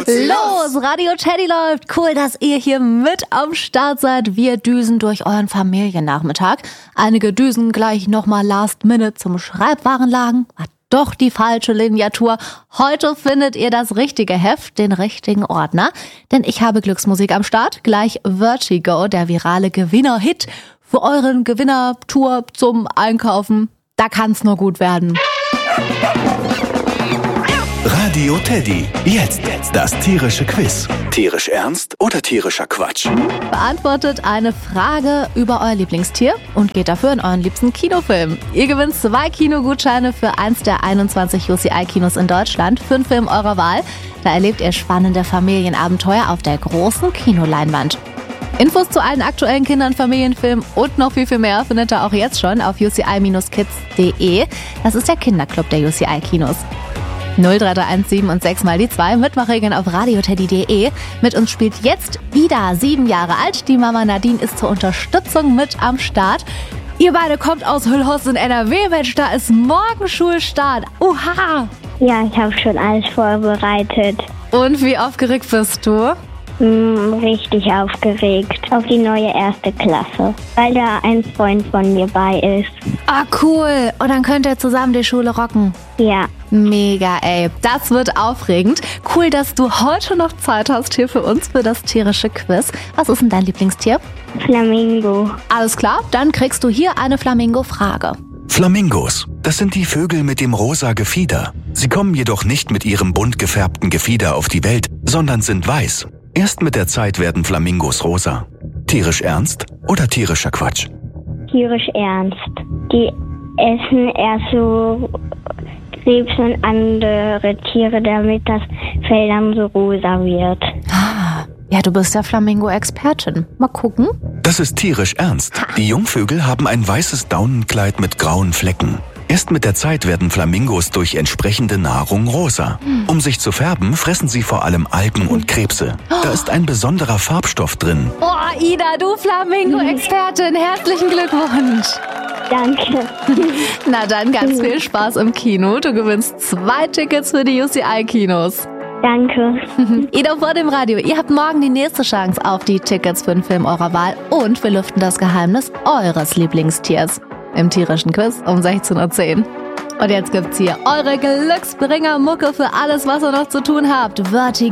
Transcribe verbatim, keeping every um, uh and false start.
Los, Radio Teddy läuft. Cool, dass ihr hier mit am Start seid. Wir düsen durch euren Familiennachmittag. Einige düsen gleich nochmal last minute zum Schreibwarenladen. Hat doch die falsche Lineatur. Heute findet ihr das richtige Heft, den richtigen Ordner. Denn ich habe Glücksmusik am Start. Gleich Vertigo, der virale Gewinner-Hit für euren Gewinnertour zum Einkaufen. Da kann's nur gut werden. Radio Teddy. Jetzt das tierische Quiz. Tierisch ernst oder tierischer Quatsch? Beantwortet eine Frage über euer Lieblingstier und geht dafür in euren liebsten Kinofilm. Ihr gewinnt zwei Kinogutscheine für eins der einundzwanzig U C I-Kinos in Deutschland für einen Film eurer Wahl. Da erlebt ihr spannende Familienabenteuer auf der großen Kinoleinwand. Infos zu allen aktuellen Kindern, Familienfilmen und noch viel, viel mehr findet ihr auch jetzt schon auf u c i Bindestrich kids punkt de. Das ist der Kinderclub der U C I-Kinos. null drei drei eins sieben und sechs mal die zwei. Mitmachregeln auf radioteddy punkt de. Mit uns spielt jetzt Ida, sieben Jahre alt. Die Mama Nadine ist zur Unterstützung mit am Start. Ihr beide kommt aus Hüllhorst in N R W. Mensch, da ist morgen Schulstart. Oha! Ja, ich habe schon alles vorbereitet. Und wie aufgeregt bist du? Hm, richtig aufgeregt. Auf die neue erste Klasse. Weil da ein Freund von mir bei ist. Ah, cool. Und dann könnt ihr zusammen die Schule rocken. Ja. Mega, ey. Das wird aufregend. Cool, dass du heute noch Zeit hast hier für uns, für das tierische Quiz. Was ist denn dein Lieblingstier? Flamingo. Alles klar, dann kriegst du hier eine Flamingo-Frage. Flamingos, das sind die Vögel mit dem rosa Gefieder. Sie kommen jedoch nicht mit ihrem bunt gefärbten Gefieder auf die Welt, sondern sind weiß. Erst mit der Zeit werden Flamingos rosa. Tierisch ernst oder tierischer Quatsch? Tierisch ernst. Die essen erst so Krebs und andere Tiere, damit das Fell dann so rosa wird. Ah, ja, du bist ja Flamingo-Expertin. Mal gucken. Das ist tierisch ernst. Die Jungvögel haben ein weißes Daunenkleid mit grauen Flecken. Erst mit der Zeit werden Flamingos durch entsprechende Nahrung rosa. Um sich zu färben, fressen sie vor allem Algen und Krebse. Da ist ein besonderer Farbstoff drin. Oh, Ida, du Flamingo-Expertin, herzlichen Glückwunsch. Danke. Na dann, ganz viel Spaß im Kino. Du gewinnst zwei Tickets für die U C I-Kinos. Danke. Ida vor dem Radio, ihr habt morgen die nächste Chance auf die Tickets für den Film eurer Wahl und wir lüften das Geheimnis eures Lieblingstiers im tierischen Quiz um sechzehn Uhr zehn. Und jetzt gibt's hier eure Glücksbringer-Mucke für alles, was ihr noch zu tun habt. Vertigo.